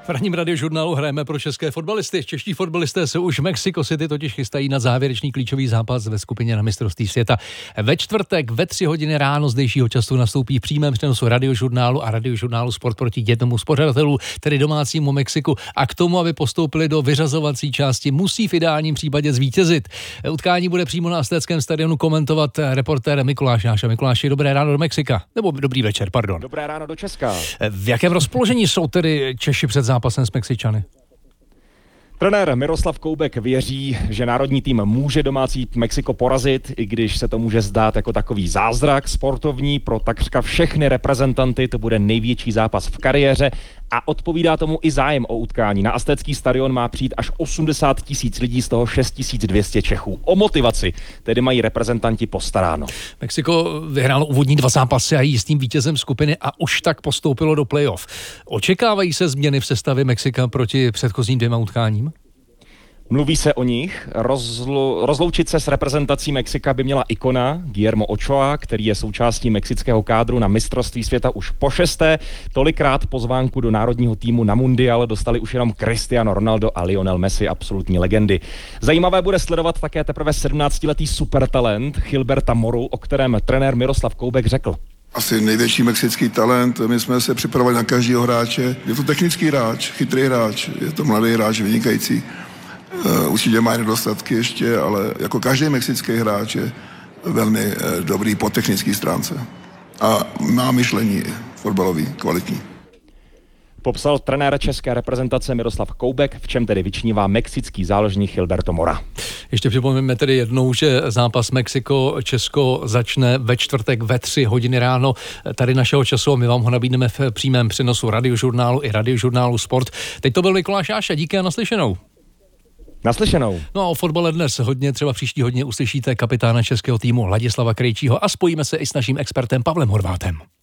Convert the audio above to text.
V ranním radiožurnálu hrajeme pro české fotbalisty. Čeští fotbalisté se už v Mexico City totiž chystají na závěrečný klíčový zápas ve skupině na mistrovství světa. Ve čtvrtek ve 3 hodiny ráno zdejšího času nastoupí v přímém přenosu radiožurnálu a radiožurnálu Sport proti jednomu z pořadatelů, tedy domácímu Mexiku. A k tomu, aby postoupili do vyřazovací části, musí v ideálním případě zvítězit. Utkání bude přímo na Asteckém stadionu komentovat reportér Mikuláš Jáša. Mikuláši, dobré ráno do Mexika. Nebo dobrý večer, pardon. Dobré ráno do Česka. V jakém rozpoložení jsou tedy Češi před zápasem s Mexičany? Trenér Miroslav Koubek věří, že národní tým může domácí Mexiko porazit, i když se to může zdát jako takový zázrak sportovní. Pro takřka všechny reprezentanty to bude největší zápas v kariéře a odpovídá tomu i zájem o utkání. Na Astecký stadion má přijít až 80 000 lidí, z toho 6 200 Čechů. O motivaci tedy mají reprezentanti postaráno. Mexiko vyhrálo úvodní 2 zápasy a je jistým vítězem skupiny a už tak postoupilo do playoff. Očekávají se změny v sestavě Mexika proti předchozím 2 utkáním? Mluví se o nich. Rozloučit se s reprezentací Mexika by měla ikona Guillermo Ochoa, který je součástí mexického kádru na mistrovství světa už po 6. Tolikrát pozvánku do národního týmu na mundial dostali už jenom Cristiano Ronaldo a Lionel Messi, absolutní legendy. Zajímavé bude sledovat také teprve 17letý supertalent Gilberta Moru, o kterém trenér Miroslav Koubek řekl: Asi největší mexický talent, my jsme se připravovali na každého hráče. Je to technický hráč, chytrý hráč, je to mladý hráč, vynikající. Určitě má nedostatky ještě, ale jako každý mexický hráč je velmi dobrý po technické stránce. A má myšlení fotbalový, kvalitní. Popsal trenér české reprezentace Miroslav Koubek, v čem tedy vyčnívá mexický záložník Gilberto Mora. Ještě připomeneme tedy jednou, že zápas Mexiko-Česko začne ve čtvrtek ve 3 hodiny ráno tady našeho času a my vám ho nabídneme v přímém přenosu radiožurnálu i radiožurnálu Sport. Teď to byl Mikuláš Jáša, díky a naslyšenou. Naslyšenou. No a o fotbale dnes hodně, třeba příští hodně uslyšíte kapitána českého týmu Ladislava Krejčího a spojíme se i s naším expertem Pavlem Horvátem.